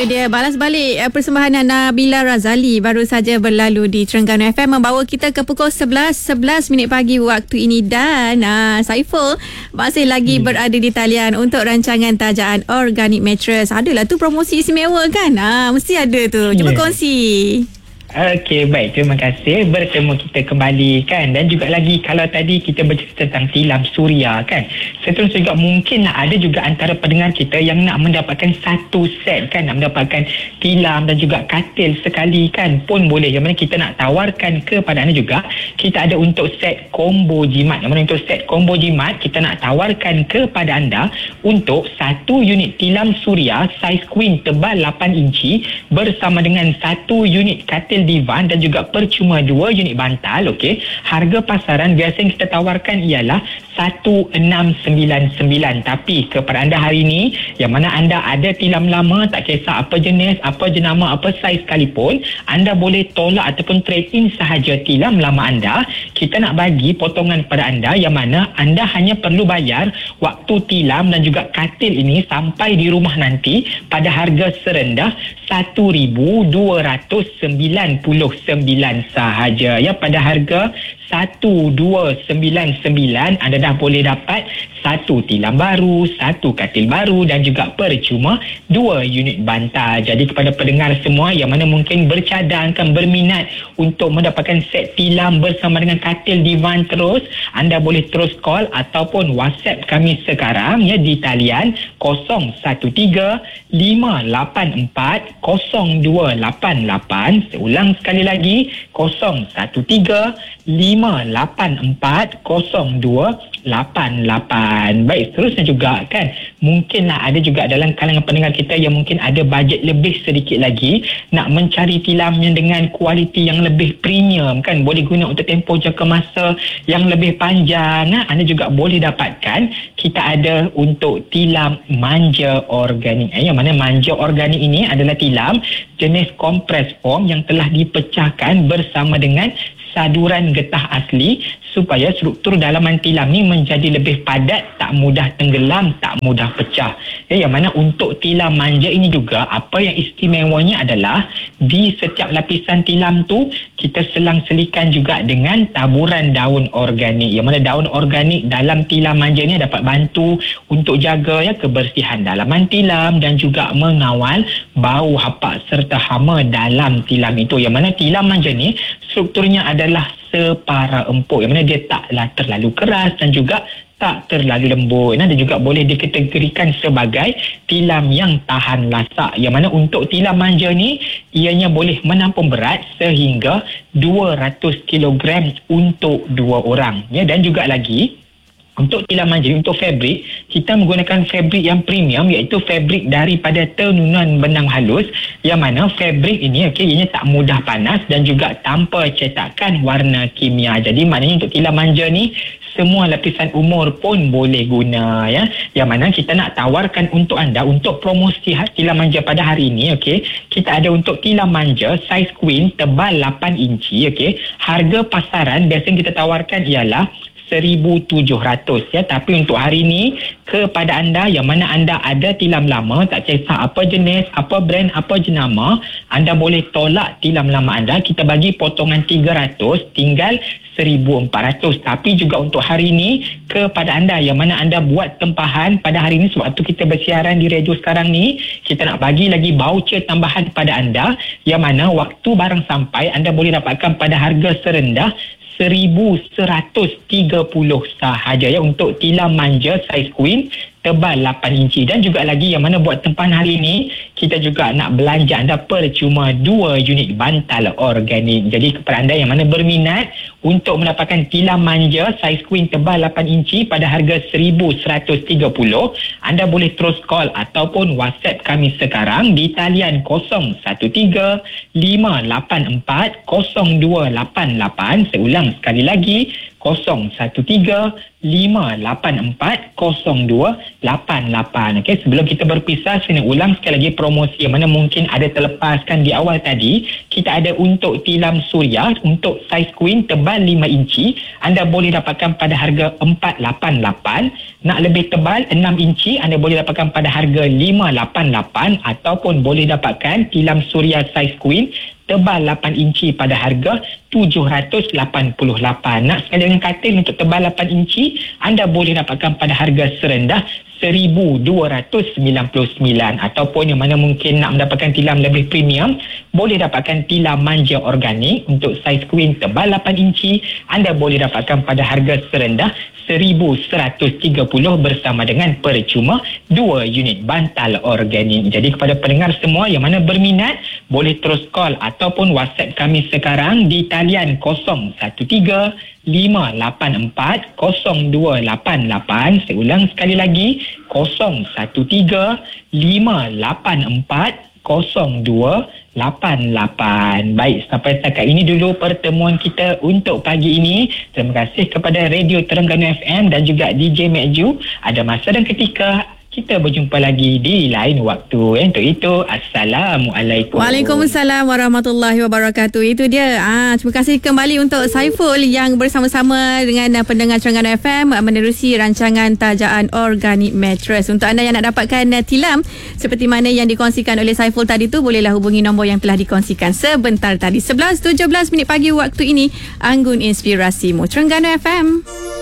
dia balas balik persembahan Nabila Razali baru saja berlalu di Terengganu FM membawa kita ke pukul 11 minit pagi waktu ini dan Saiful masih lagi berada di talian untuk rancangan tajaan organic mattress. Adalah tu promosi istimewa kan? Mesti ada tu. Cuba kongsi. Okey, baik. Terima kasih. Bertemu kita kembali kan. Dan juga lagi kalau tadi kita bercerita tentang tilam suria kan. Seterusnya juga mungkinlah ada juga antara pendengar kita yang nak mendapatkan satu set kan. Nak mendapatkan tilam dan juga katil sekali kan. Pun boleh. Yang mana kita nak tawarkan kepada anda juga. Kita ada untuk set combo jimat. Yang mana untuk set combo jimat kita nak tawarkan kepada anda untuk satu unit tilam suria saiz queen tebal 8 inci bersama dengan satu unit katil divan dan juga percuma 2 unit bantal. Okey, harga pasaran biasa yang kita tawarkan ialah 1699, tapi kepada anda hari ini yang mana anda ada tilam lama, tak kisah apa jenis, apa jenama, apa saiz sekalipun, anda boleh tolak ataupun trade in sahaja tilam lama anda. Kita nak bagi potongan pada anda yang mana anda hanya perlu bayar waktu tilam dan juga katil ini sampai di rumah nanti pada harga serendah 1299 sahaja ya. Pada harga 1299 anda dah boleh dapat satu tilam baru, satu katil baru dan juga percuma 2 unit bantal. Jadi kepada pendengar semua yang mana mungkin bercadang kan, berminat untuk mendapatkan set tilam bersama dengan katil divan terus, anda boleh terus call ataupun WhatsApp kami sekarang ya di talian 013-584-0288. Seulang sekali lagi 013-584-0288. Baik, seterusnya juga kan, mungkinlah ada juga dalam kalangan pendengar kita yang mungkin ada bajet lebih sedikit lagi nak mencari tilam yang dengan kualiti yang lebih premium kan, boleh guna untuk tempoh jangka masa yang lebih panjang. Anda juga boleh dapatkan, kita ada untuk tilam manja organik. Yang mana manja organik ini adalah tilam jenis kompres foam yang telah dipecahkan bersama dengan saduran getah asli supaya struktur dalaman tilam ni menjadi lebih padat, tak mudah tenggelam, tak mudah pecah. Yang mana untuk tilam manja ini juga apa yang istimewanya adalah di setiap lapisan tilam tu kita selang-selikan juga dengan taburan daun organik. Yang mana daun organik dalam tilam manja ni dapat bantu untuk jaga ya kebersihan dalaman tilam dan juga mengawal bau hapak serta hama dalam tilam itu. Yang mana tilam manja ni strukturnya adalah separa empuk, yang mana dia taklah terlalu keras dan juga tak terlalu lembut. Dan juga boleh dikategorikan sebagai tilam yang tahan lasak. Yang mana untuk tilam manja ni ianya boleh menampung berat sehingga 200 kg untuk 2 orang. Ya, dan juga lagi untuk tilam manja, untuk fabrik, kita menggunakan fabrik yang premium iaitu fabrik daripada tenunan benang halus. Yang mana fabrik ini ianya tak mudah panas dan juga tanpa cetakan warna kimia. Jadi maknanya untuk tilam manja ni semua lapisan umur pun boleh guna ya. Yang mana kita nak tawarkan untuk anda untuk promosi tilam manja pada hari ini. Kita ada untuk tilam manja saiz queen tebal 8 inci. Harga pasaran biasa yang kita tawarkan ialah 1,700 ya, tapi untuk hari ini kepada anda yang mana anda ada tilam lama, tak kisah apa jenis, apa brand, apa jenama, anda boleh tolak tilam lama anda, kita bagi potongan 300 tinggal 1,400. Tapi juga untuk hari ini kepada anda yang mana anda buat tempahan pada hari ini, sebab tu kita bersiaran di radio sekarang ni, kita nak bagi lagi voucher tambahan pada anda yang mana waktu barang sampai anda boleh dapatkan pada harga serendah 1,130 sahaja ya untuk tilam manja saiz queen tebal 8 inci. Dan juga lagi yang mana buat tempahan hari ini, kita juga nak belanja anda percuma 2 unit bantal organik. Jadi kepada anda yang mana berminat untuk mendapatkan tilam manja saiz queen tebal 8 inci pada harga 1,130, anda boleh terus call ataupun WhatsApp kami sekarang di talian 013-584-0288. Seulang sekali lagi 0135840288. Okey, sebelum kita berpisah, saya nak ulang sekali lagi promosi yang mana mungkin ada terlepaskan di awal tadi. Kita ada untuk tilam suria untuk saiz queen tebal 5 inci, anda boleh dapatkan pada harga 488. Nak lebih tebal 6 inci, anda boleh dapatkan pada harga 588, ataupun boleh dapatkan tilam suria saiz queen tebal 8 inci pada harga 788. Nak sekali dengan katil untuk tebal 8 inci, anda boleh dapatkan pada harga serendah 1,299. Ataupun yang mana mungkin nak mendapatkan tilam lebih premium, boleh dapatkan tilam manja organik untuk saiz queen tebal 8 inci, anda boleh dapatkan pada harga serendah 1,130 bersama dengan percuma 2 unit bantal organik. Jadi kepada pendengar semua yang mana berminat, boleh terus call ataupun WhatsApp kami sekarang di talian 0135840288. Saya ulang sekali lagi, 0135840288. Baik, sampai setakat ini dulu pertemuan kita untuk pagi ini. Terima kasih kepada Radio Terengganu FM dan juga DJ Mekju. Ada masa dan ketika kita berjumpa lagi di lain waktu. Untuk itu, Assalamualaikum. Waalaikumsalam warahmatullahi wabarakatuh. Itu dia. Terima kasih kembali untuk Saiful yang bersama-sama dengan pendengar Terengganu FM menerusi rancangan Tajaan Organic Mattress. Untuk anda yang nak dapatkan tilam seperti mana yang dikongsikan oleh Saiful tadi tu, bolehlah hubungi nombor yang telah dikongsikan sebentar tadi. 11:17 minit pagi waktu ini. Anggun Inspirasimu. Terengganu FM.